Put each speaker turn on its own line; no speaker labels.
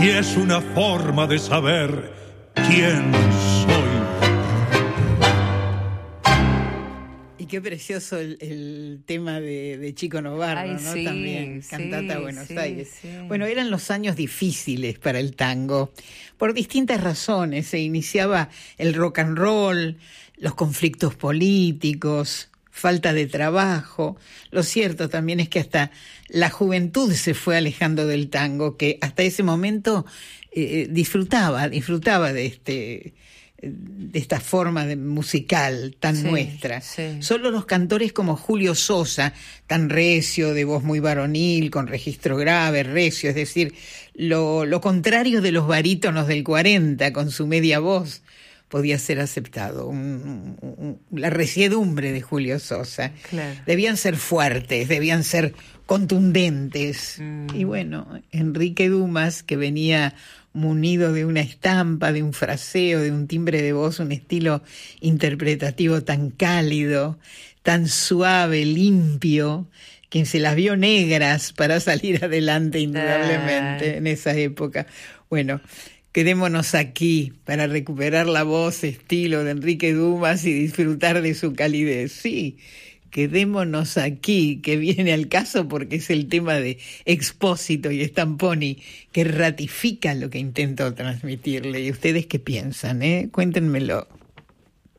y es una forma de saber quién soy.
Y qué precioso el tema de Chico Novarro.
Ay,
¿no?
sí,
También,
sí,
Cantata Buenos
sí,
Aires.
sí.
Bueno, eran los años difíciles para el tango, por distintas razones. Se iniciaba el rock and roll, los conflictos políticos, falta de trabajo. Lo cierto también es que hasta la juventud se fue alejando del tango, que hasta ese momento disfrutaba de esta forma musical tan nuestra.
Sí.
Solo los cantores como Julio Sosa, tan recio, de voz muy varonil, con registro grave, recio, es decir, lo contrario de los barítonos del 40, con su media voz, podía ser aceptado. La resiedumbre de Julio Sosa.
Claro.
Debían ser fuertes, debían ser contundentes. Y bueno, Enrique Dumas, que venía munido de una estampa, de un fraseo, de un timbre de voz, un estilo interpretativo tan cálido, tan suave, limpio, quien se las vio negras para salir adelante indudablemente en esa época. Bueno, quedémonos aquí para recuperar la voz, estilo de Enrique Dumas y disfrutar de su calidez. Sí, quedémonos aquí, que viene al caso porque es el tema de Expósito y Stamponi, que ratifica lo que intento transmitirle. ¿Y ustedes qué piensan? Cuéntenmelo.